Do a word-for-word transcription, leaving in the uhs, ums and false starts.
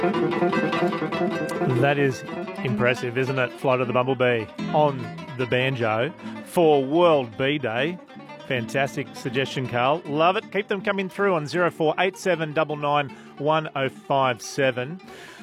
That is impressive, isn't it? Flight of the Bumblebee on the banjo for World Bee Day. Fantastic suggestion, Carl. Love it. Keep them coming through on zero four eight seven nine nine one oh five seven.